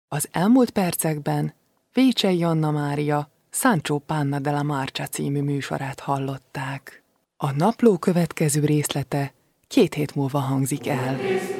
Az elmúlt percekben Vécsey Anna Mária Sancho Panna della Marcia című műsorát hallották. A napló következő részlete 2 hét múlva hangzik el.